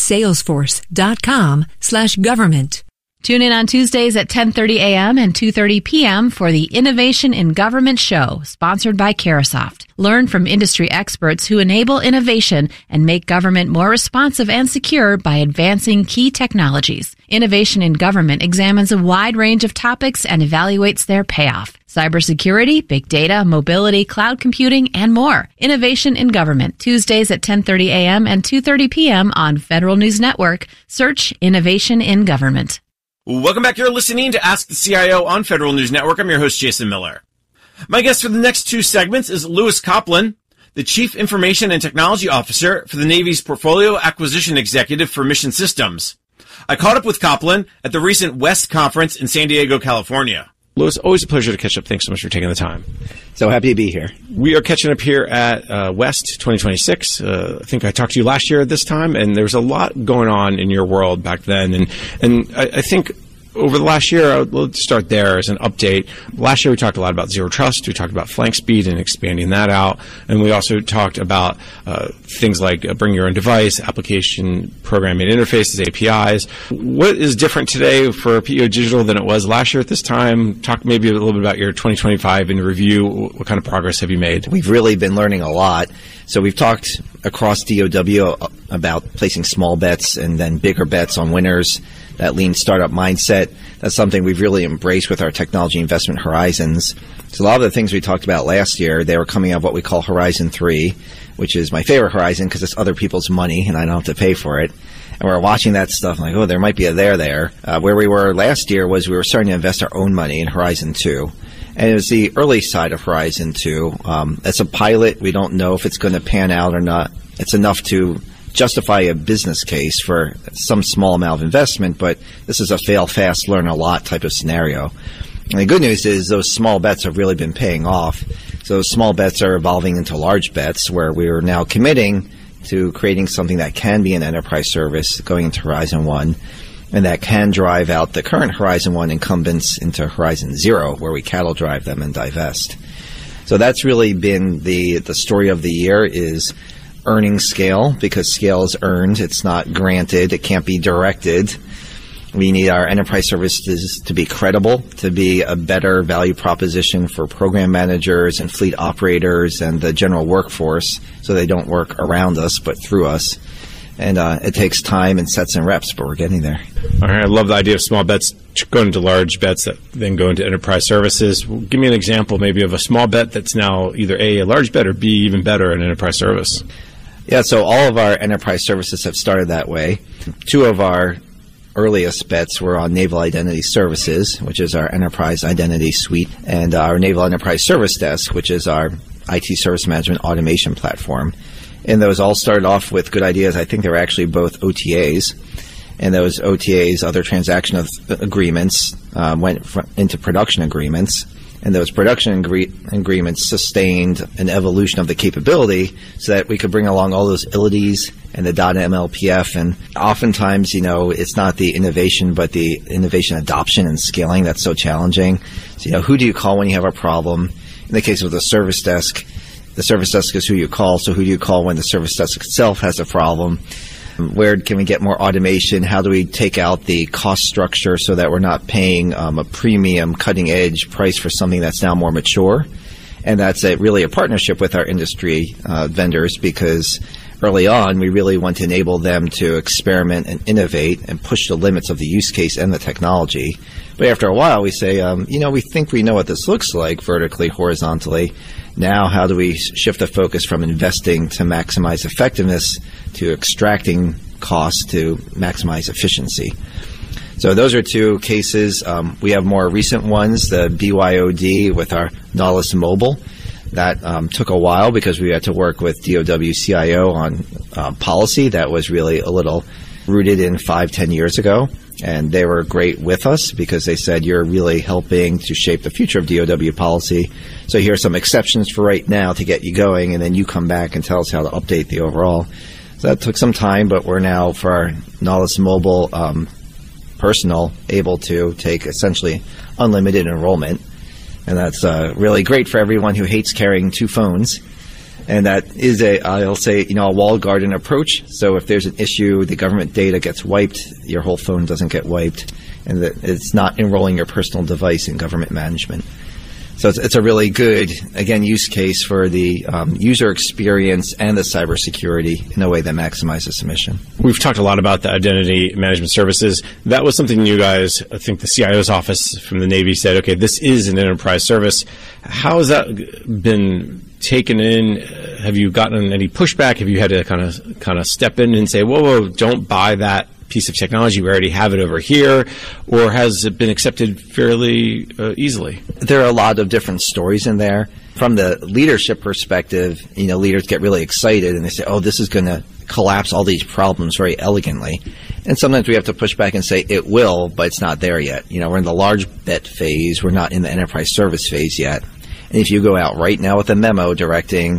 salesforce.com/government. Tune in on Tuesdays at 10:30 a.m. and 2:30 p.m. for the Innovation in Government Show, sponsored by Carahsoft. Learn from industry experts who enable innovation and make government more responsive and secure by advancing key technologies. Innovation in Government examines a wide range of topics and evaluates their payoff. Cybersecurity, big data, mobility, cloud computing, and more. Innovation in Government, Tuesdays at 10:30 a.m. and 2:30 p.m. on Federal News Network. Search Innovation in Government. Welcome back. You're listening to Ask the CIO on Federal News Network. I'm your host, Jason Miller. My guest for the next two segments is Louis Coplin, the Chief Information and Technology Officer for the Navy's Portfolio Acquisition Executive for Mission Systems. I caught up with Coplin at the recent West Conference in San Diego, California. Louis, always a pleasure to catch up. Thanks so much for taking the time. So happy to be here. We are catching up here at West 2026. I think I talked to you last year at this time, and there's a lot going on in your world back then. And I think over the last year, let's start there as an update. Last year, we talked a lot about Zero Trust. We talked about Flank Speed and expanding that out. And we also talked about things like bring your own device, application programming interfaces, APIs. What is different today for PEO Digital than it was last year at this time? Talk maybe a little bit about your 2025 in review. What kind of progress have you made? We've really been learning a lot. So we've talked across DOW about placing small bets and then bigger bets on winners. That lean startup mindset, that's something we've really embraced with our technology investment horizons. So a lot of the things we talked about last year, they were coming out of what we call Horizon 3, which is my favorite horizon because it's other people's money and I don't have to pay for it. And we're watching that stuff like, oh, there might be a there. Where we were last year was we were starting to invest our own money in Horizon 2. And it was the early side of Horizon 2. It's a pilot. We don't know if it's going to pan out or not. It's enough to justify a business case for some small amount of investment, but this is a fail fast, learn a lot type of scenario. And the good news is those small bets have really been paying off. So those small bets are evolving into large bets where we are now committing to creating something that can be an enterprise service going into Horizon 1 and that can drive out the current Horizon 1 incumbents into Horizon 0 where we cattle drive them and divest. So that's really been the story of the year is earning scale, because scale is earned. It's not granted. It can't be directed. We need our enterprise services to be credible, to be a better value proposition for program managers and fleet operators and the general workforce, so they don't work around us but through us. And it takes time and sets and reps, but we're getting there. All right, I love the idea of small bets going into large bets that then go into enterprise services. Give me an example maybe of a small bet that's now either A, a large bet, or B, even better, an enterprise service. Yeah, so all of our enterprise services have started that way. Two of our earliest bets were on Naval Identity Services, which is our enterprise identity suite, and our Naval Enterprise Service Desk, which is our IT service management automation platform. And those all started off with good ideas. I think they were actually both OTAs. And those OTAs, other transaction agreements, went into production agreements. And those production agreements sustained an evolution of the capability so that we could bring along all those ILDs and the .MLPF. And oftentimes, it's not the innovation, but the innovation adoption and scaling that's so challenging. So, who do you call when you have a problem? In the case of the service desk is who you call. So who do you call when the service desk itself has a problem? Where can we get more automation? How do we take out the cost structure so that we're not paying a premium cutting-edge price for something that's now more mature? And that's really a partnership with our industry vendors, because early on we really want to enable them to experiment and innovate and push the limits of the use case and the technology. But after a while we say, we think we know what this looks like vertically, horizontally. Now, how do we shift the focus from investing to maximize effectiveness to extracting costs to maximize efficiency? So those are two cases. We have more recent ones, the BYOD with our Nautilus Mobile. That took a while because we had to work with DOW CIO on policy that was really a little rooted in 5-10 years ago. And they were great with us because they said, you're really helping to shape the future of DOW policy. So here are some exceptions for right now to get you going, and then you come back and tell us how to update the overall. So that took some time, but we're now, for our Nautilus Mobile personal, able to take essentially unlimited enrollment. And that's really great for everyone who hates carrying two phones. And that is a walled garden approach. So if there's an issue, the government data gets wiped, your whole phone doesn't get wiped, and it's not enrolling your personal device in government management. So it's a really good, again, use case for the user experience and the cybersecurity in a way that maximizes submission. We've talked a lot about the identity management services. That was something you guys, I think the CIO's office from the Navy said, okay, this is an enterprise service. How has that been taken in? Have you gotten any pushback? Have you had to kind of step in and say, whoa, don't buy that piece of technology, we already have it over here? Or has it been accepted fairly easily? There are a lot of different stories in there. From the leadership perspective, leaders get really excited and they say, oh, this is going to collapse all these problems very elegantly. And sometimes we have to push back and say it will, but it's not there yet. We're in the large bet phase. We're not in the enterprise service phase yet. And if you go out right now with a memo directing,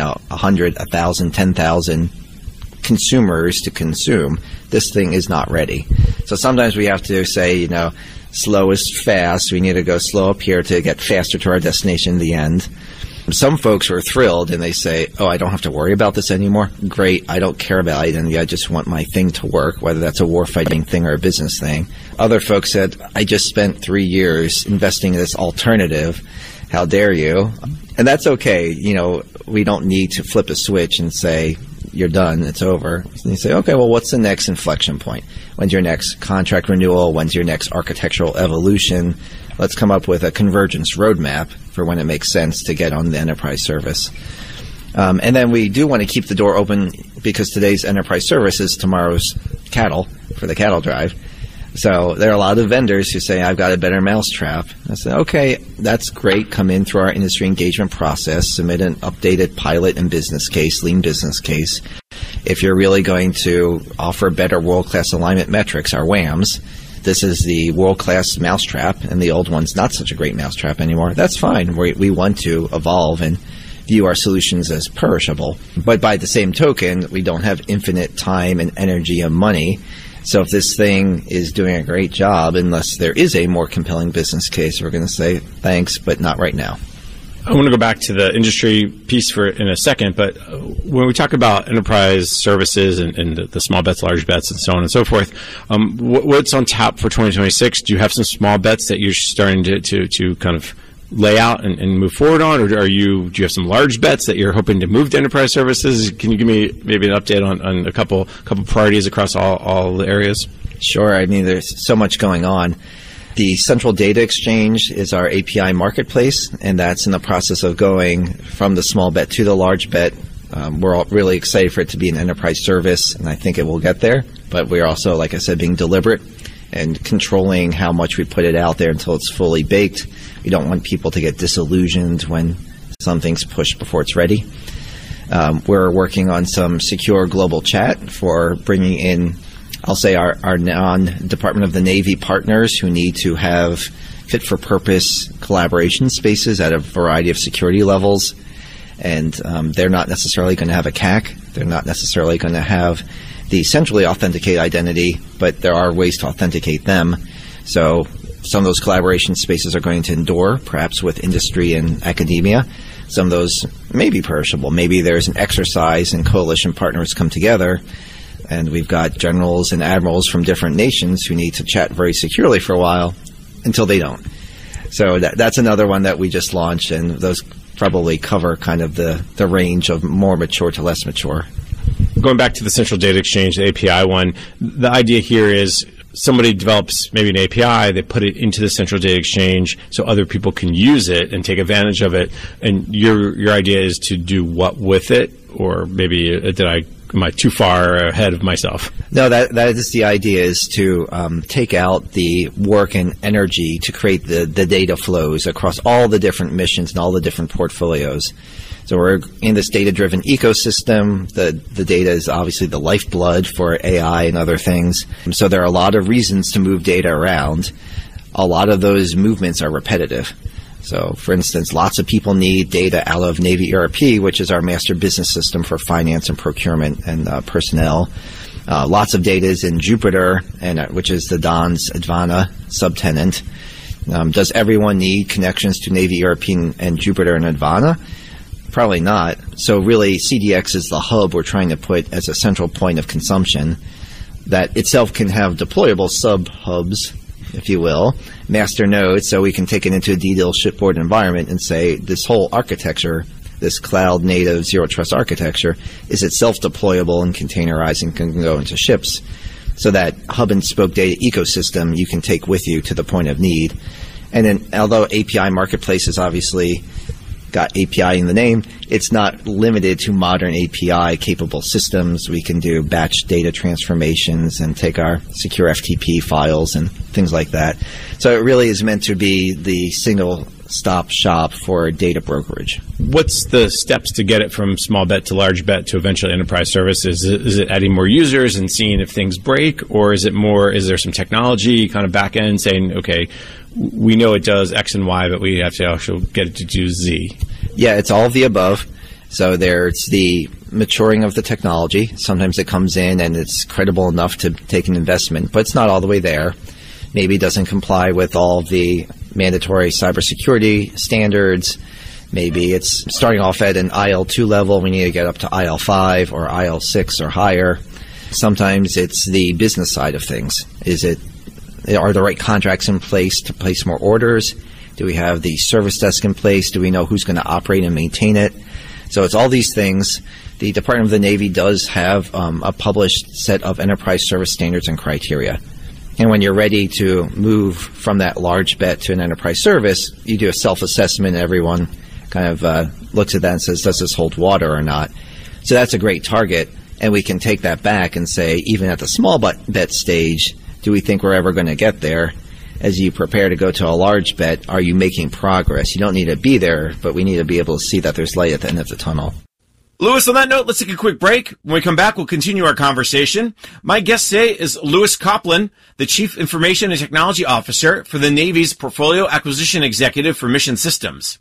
100, 1,000, 10,000 consumers to consume, this thing is not ready. So sometimes we have to say, slow is fast. We need to go slow up here to get faster to our destination in the end. Some folks are thrilled and they say, oh, I don't have to worry about this anymore. Great. I don't care about identity. I just want my thing to work, whether that's a warfighting thing or a business thing. Other folks said, I just spent 3 years investing in this alternative. How dare you? And that's okay. We don't need to flip a switch and say, you're done, it's over. And you say, okay, well, what's the next inflection point? When's your next contract renewal? When's your next architectural evolution? Let's come up with a convergence roadmap for when it makes sense to get on the enterprise service. And then we do want to keep the door open because today's enterprise service is tomorrow's cattle for the cattle drive. So there are a lot of vendors who say, I've got a better mousetrap. I say, okay, that's great. Come in through our industry engagement process, submit an updated pilot and business case, lean business case. If you're really going to offer better world-class alignment metrics, our WAMs, this is the world-class mousetrap, and the old one's not such a great mousetrap anymore. That's fine. We want to evolve and view our solutions as perishable. But by the same token, we don't have infinite time and energy and money. So if this thing is doing a great job, unless there is a more compelling business case, we're going to say, thanks, but not right now. I want to go back to the industry piece in a second, but when we talk about enterprise services and the small bets, large bets, and so on and so forth, what's on tap for 2026? Do you have some small bets that you're starting to kind of lay out and move forward on, or do you have some large bets that you're hoping to move to enterprise services? Can you give me maybe an update on a couple priorities across all the areas? Sure. I mean, there's so much going on. The Central Data Exchange is our API marketplace, and that's in the process of going from the small bet to the large bet. We're all really excited for it to be an enterprise service, and I think it will get there. But we're also, like I said, being deliberate and controlling how much we put it out there until it's fully baked. We don't want people to get disillusioned when something's pushed before it's ready. We're working on some secure global chat for bringing in, I'll say, our non-Department of the Navy partners who need to have fit-for-purpose collaboration spaces at a variety of security levels. And they're not necessarily going to have a CAC. They're not necessarily going to have the centrally authenticated identity, but there are ways to authenticate them. So some of those collaboration spaces are going to endure, perhaps with industry and academia. Some of those may be perishable. Maybe there's an exercise and coalition partners come together, and we've got generals and admirals from different nations who need to chat very securely for a while until they don't. So that's another one that we just launched, and those probably cover kind of the range of more mature to less mature. Going back to the Central Data Exchange, the API one, the idea here is somebody develops maybe an API, they put it into the Central Data Exchange so other people can use it and take advantage of it. And your idea is to do what with it? Or maybe am I too far ahead of myself? No, that is the idea, is to take out the work and energy to create the data flows across all the different missions and all the different portfolios. So we're in this data-driven ecosystem. The data is obviously the lifeblood for AI and other things. So there are a lot of reasons to move data around. A lot of those movements are repetitive. So, for instance, lots of people need data out of Navy ERP, which is our master business system for finance and procurement and personnel. Lots of data is in Jupyter, which is the DON's Advana subtenant. Does everyone need connections to Navy ERP and Jupyter and Advana? Probably not. So really, CDX is the hub we're trying to put as a central point of consumption that itself can have deployable sub-hubs, if you will, master nodes, so we can take it into a DDoS shipboard environment and say this whole architecture, this cloud-native zero-trust architecture, is itself deployable and containerized and can go into ships. So that hub-and-spoke data ecosystem you can take with you to the point of need. And then, although API Marketplace is obviously got API in the name, it's not limited to modern API capable systems. We can do batch data transformations and take our secure FTP files and things like that. So it really is meant to be the single stop shop for data brokerage. What's the steps to get it from small bet to large bet to eventually enterprise services? Is it adding more users and seeing if things break, or is there some technology kind of back end saying, okay, we know it does X and Y, but we have to actually get it to do Z? Yeah, it's all of the above. So there's the maturing of the technology. Sometimes it comes in and it's credible enough to take an investment, but it's not all the way there. Maybe it doesn't comply with all the mandatory cybersecurity standards. Maybe it's starting off at an IL2 level. We need to get up to IL5 or IL6 or higher. Sometimes it's the business side of things. Are the right contracts in place to place more orders? Do we have the service desk in place? Do we know who's going to operate and maintain it? So it's all these things. The Department of the Navy does have a published set of enterprise service standards and criteria. And when you're ready to move from that large bet to an enterprise service, you do a self-assessment. Everyone kind of looks at that and says, does this hold water or not? So that's a great target. And we can take that back and say, even at the small bet stage, do we think we're ever going to get there? As you prepare to go to a large bet, are you making progress? You don't need to be there, but we need to be able to see that there's light at the end of the tunnel. Lewis, on that note, let's take a quick break. When we come back, we'll continue our conversation. My guest today is Lewis Coplin, the Chief Information and Technology Officer for the Navy's Portfolio Acquisition Executive for Mission Systems.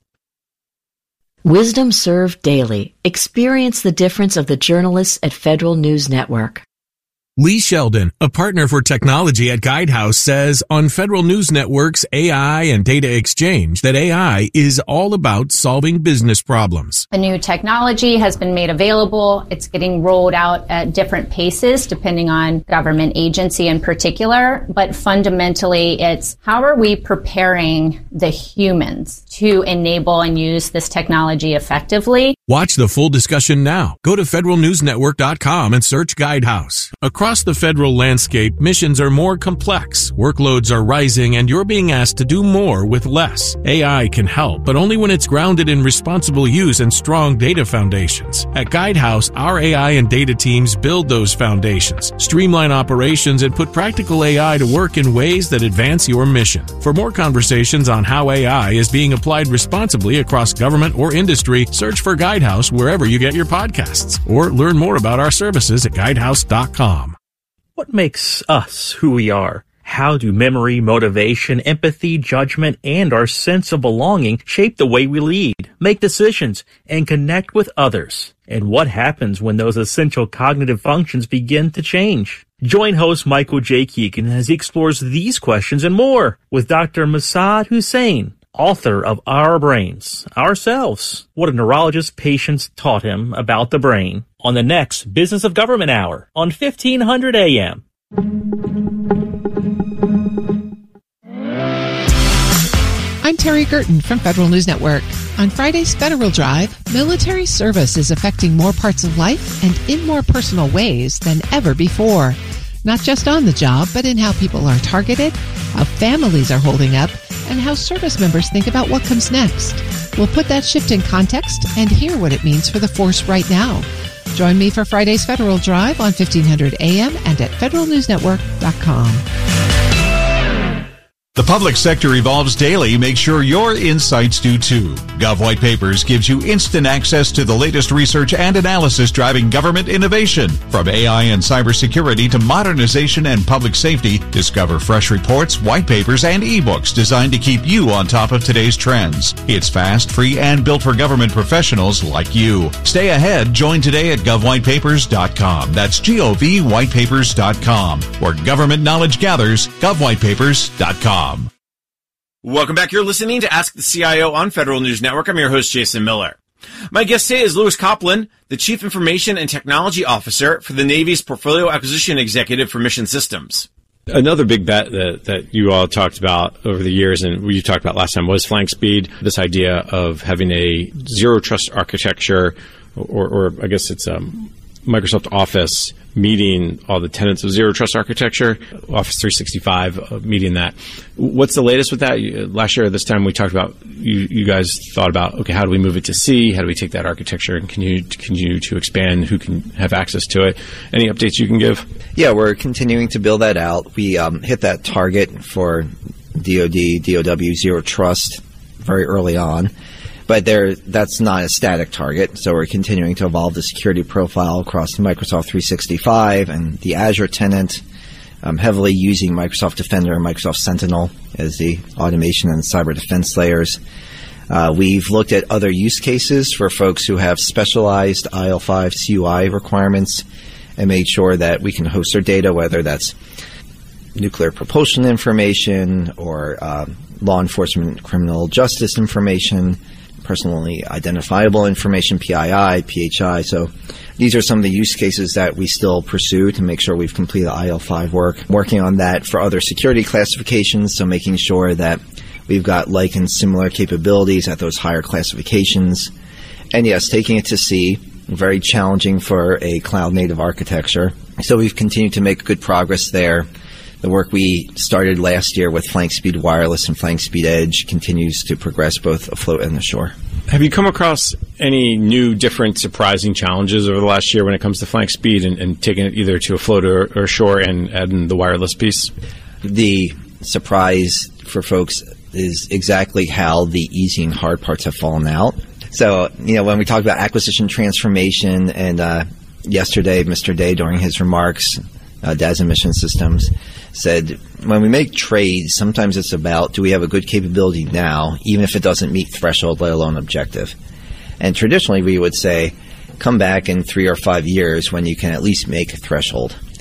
Wisdom served daily. Experience the difference of the journalists at Federal News Network. Lee Sheldon, a partner for technology at Guidehouse, says on Federal News Network's AI and Data Exchange that AI is all about solving business problems. A new technology has been made available. It's getting rolled out at different paces depending on government agency in particular. But fundamentally, it's how are we preparing the humans to enable and use this technology effectively? Watch the full discussion now. Go to federalnewsnetwork.com and search Guidehouse. Across the federal landscape, missions are more complex, workloads are rising, and you're being asked to do more with less. AI can help, but only when it's grounded in responsible use and strong data foundations. At Guidehouse, our AI and data teams build those foundations, streamline operations, and put practical AI to work in ways that advance your mission. For more conversations on how AI is being applied responsibly across government or industry, search for Guidehouse wherever you get your podcasts, or learn more about our services at guidehouse.com. What makes us who we are? How do memory, motivation, empathy, judgment, and our sense of belonging shape the way we lead, make decisions, and connect with others? And what happens when those essential cognitive functions begin to change? Join host Michael J. Keegan as he explores these questions and more with Dr. Massad Hussain, author of Our Brains, Ourselves, what a neurologist's patients taught him about the brain, on the next Business of Government Hour on 1500 AM. I'm Terry Gerton from Federal News Network. On Friday's Federal Drive, military service is affecting more parts of life and in more personal ways than ever before. Not just on the job, but in how people are targeted, how families are holding up, and how service members think about what comes next. We'll put that shift in context and hear what it means for the force right now. Join me for Friday's Federal Drive on 1500 AM and at federalnewsnetwork.com. The public sector evolves daily. Make sure your insights do too. Gov White Papers gives you instant access to the latest research and analysis driving government innovation. From AI and cybersecurity to modernization and public safety, discover fresh reports, white papers, and ebooks designed to keep you on top of today's trends. It's fast, free, and built for government professionals like you. Stay ahead. Join today at govwhitepapers.com. That's govwhitepapers.com. Where government knowledge gathers, govwhitepapers.com. Welcome back. You're listening to Ask the CIO on Federal News Network. I'm your host, Jason Miller. My guest today is Louis Copeland, the Chief Information and Technology Officer for the Navy's Portfolio Acquisition Executive for Mission Systems. Another big bet that you all talked about over the years, and we talked about last time, was flank speed. This idea of having a zero trust architecture, or I guess it's Microsoft Office meeting all the tenets of zero trust architecture, Office 365 meeting that. What's the latest with that? Last year at this time we talked about, you guys thought about, okay, how do we move it to C? How do we take that architecture and continue to expand? Who can have access to it? Any updates you can give? Yeah, we're continuing to build that out. We hit that target for DoD, DOW zero trust very early on. But that's not a static target, so we're continuing to evolve the security profile across the Microsoft 365 and the Azure tenant, heavily using Microsoft Defender and Microsoft Sentinel as the automation and cyber defense layers. We've looked at other use cases for folks who have specialized IL5 CUI requirements and made sure that we can host their data, whether that's nuclear propulsion information or law enforcement criminal justice information, personally identifiable information, PII, PHI. So these are some of the use cases that we still pursue to make sure we've completed IL5 work. Working on that for other security classifications, so making sure that we've got like and similar capabilities at those higher classifications. And yes, taking it to C, very challenging for a cloud-native architecture. So we've continued to make good progress there. The work we started last year with Flank Speed Wireless and Flank Speed Edge continues to progress both afloat and ashore. Have you come across any new, different, surprising challenges over the last year when it comes to flank speed and taking it either to afloat or ashore and adding the wireless piece? The surprise for folks is exactly how the easy and hard parts have fallen out. So, when we talk about acquisition transformation, and yesterday, Mr. Day, during his remarks, DAS and Mission Systems, said when we make trades, sometimes it's about, do we have a good capability now, even if it doesn't meet threshold, let alone objective. And traditionally we would say, come back in 3 or 5 years when you can at least make a threshold.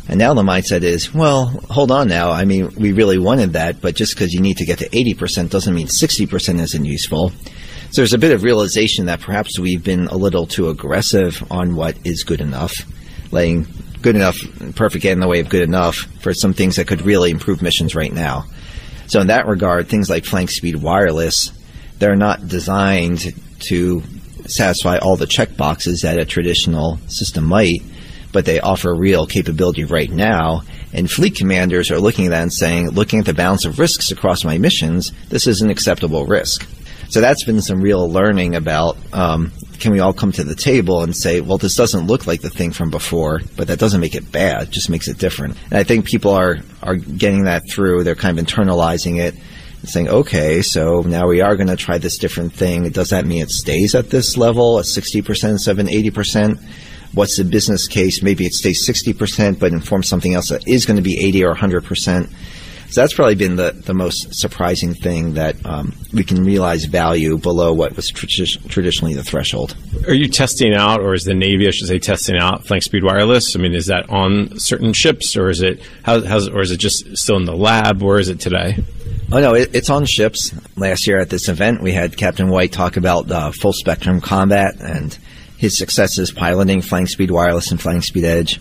And now the mindset is, well, hold on now. I mean, we really wanted that, but just because you need to get to 80% doesn't mean 60% isn't useful. So there's a bit of realization that perhaps we've been a little too aggressive on what is good enough, letting good enough and perfect get in the way of good enough for some things that could really improve missions right now. So in that regard, things like flank speed wireless, they're not designed to satisfy all the checkboxes that a traditional system might, but they offer real capability right now. And fleet commanders are looking at that and saying, looking at the balance of risks across my missions, this is an acceptable risk. So that's been some real learning about, can we all come to the table and say, well, this doesn't look like the thing from before, but that doesn't make it bad, it just makes it different. And I think people are getting that through. They're kind of internalizing it and saying, okay, so now we are going to try this different thing. Does that mean it stays at this level, at 60%, 70%, 80%? What's the business case? Maybe it stays 60%, but informs something else that is going to be 80 or 100%. So that's probably been the most surprising thing, that we can realize value below what was traditionally the threshold. Are you testing out, or is the Navy, I should say, testing out flank speed wireless? I mean, is that on certain ships, or is it or is it just still in the lab? Where is it today? Oh no, it's on ships. Last year at this event, we had Captain White talk about full spectrum combat and his successes piloting flank speed wireless and flank speed edge.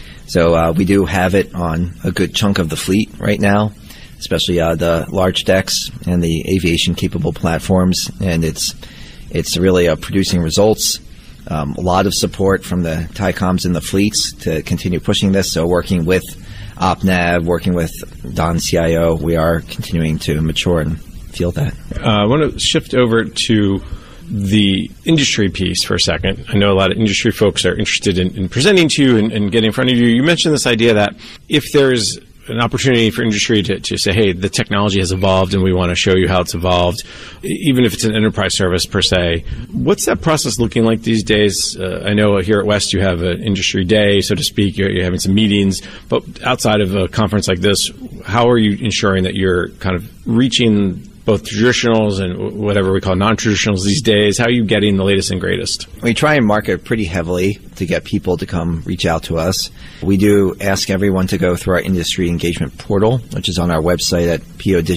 So we do have it on a good chunk of the fleet right now, especially the large decks and the aviation-capable platforms, and it's really producing results. A lot of support from the TICOMs and the fleets to continue pushing this. So working with OpNav, working with Don CIO, we are continuing to mature and field that. I want to shift over to the industry piece for a second. I know a lot of industry folks are interested in presenting to you and getting in front of you. You mentioned this idea that if there's an opportunity for industry to say, hey, the technology has evolved and we want to show you how it's evolved, even if it's an enterprise service per se. What's that process looking like these days? I know here at West you have an industry day, so to speak. You're having some meetings. But outside of a conference like this, how are you ensuring that you're kind of reaching both traditionals and whatever we call non-traditionals these days? How are you getting the latest and greatest? We try and market pretty heavily to get people to come reach out to us. We do ask everyone to go through our industry engagement portal, which is on our website at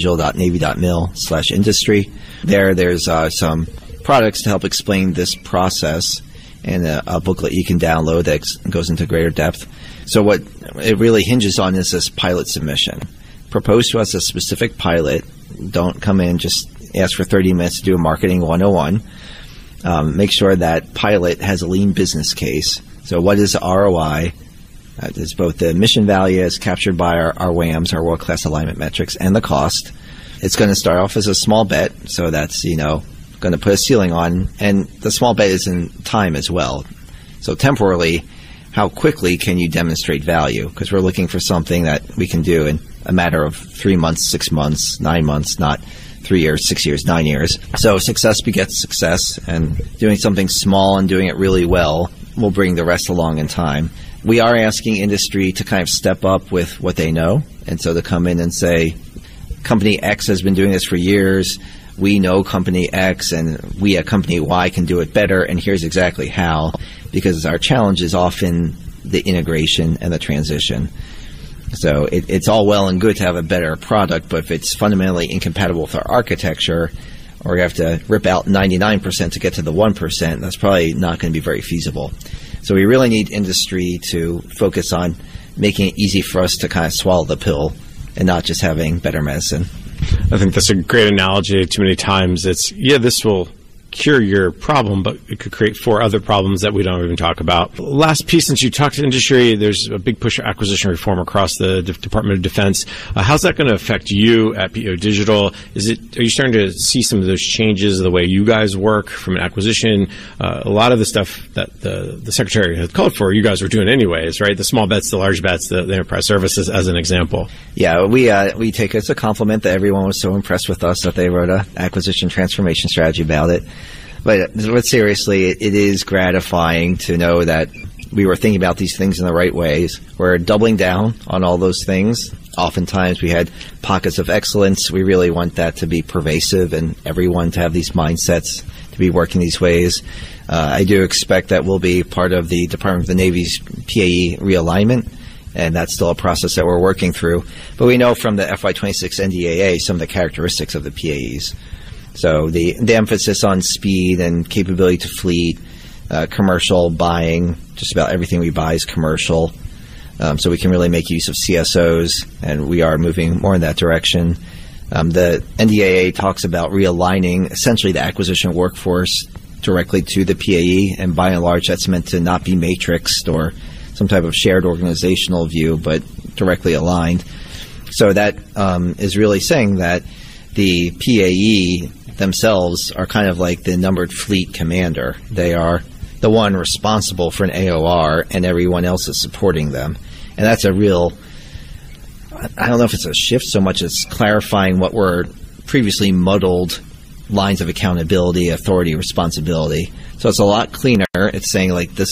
podigital.navy.mil/industry. There's some products to help explain this process, and a booklet you can download that goes into greater depth. So what it really hinges on is this pilot submission. Propose to us a specific pilot. Don't come in, just ask for 30 minutes to do a marketing 101. Make sure that pilot has a lean business case. So what is the ROI? There's both the mission value as captured by our WAMs, our world-class alignment metrics, and the cost. It's going to start off as a small bet, so that's, going to put a ceiling on. And the small bet is in time as well. So temporally, how quickly can you demonstrate value? Because we're looking for something that we can do in a matter of 3 months, 6 months, 9 months, not 3 years, 6 years, 9 years. So success begets success, and doing something small and doing it really well will bring the rest along in time. We are asking industry to kind of step up with what they know, and so to come in and say, Company X has been doing this for years, we know Company X, and we at Company Y can do it better, and here's exactly how, because our challenge is often the integration and the transition. So it's all well and good to have a better product, but if it's fundamentally incompatible with our architecture, or you have to rip out 99% to get to the 1%, that's probably not going to be very feasible. So we really need industry to focus on making it easy for us to kind of swallow the pill and not just having better medicine. I think that's a great analogy. Too many times it's, this will cure your problem, but it could create 4 other problems that we don't even talk about. Last piece, since you talked to industry, there's a big push for acquisition reform across the Department of Defense. How's that going to affect you at PO Digital? Are you starting to see some of those changes, the way you guys work from an acquisition? A lot of the stuff that the Secretary had called for, you guys were doing anyways, right? The small bets, the large bets, the enterprise services as an example. Yeah, we take it as a compliment that everyone was so impressed with us that they wrote an acquisition transformation strategy about it. But seriously, it is gratifying to know that we were thinking about these things in the right ways. We're doubling down on all those things. Oftentimes we had pockets of excellence. We really want that to be pervasive and everyone to have these mindsets, to be working these ways. I do expect that we'll be part of the Department of the Navy's PAE realignment, and that's still a process that we're working through. But we know from the FY26 NDAA some of the characteristics of the PAEs. So the emphasis on speed and capability to fleet, commercial buying, just about everything we buy is commercial. So we can really make use of CSOs, and we are moving more in that direction. The NDAA talks about realigning essentially the acquisition workforce directly to the PAE, and by and large that's meant to not be matrixed or some type of shared organizational view, but directly aligned. So that is really saying that the PAE themselves are kind of like the numbered fleet commander. They are the one responsible for an AOR, and everyone else is supporting them. And that's a real, I don't know if it's a shift so much as clarifying what were previously muddled lines of accountability, authority, responsibility. So it's a lot cleaner. It's saying like this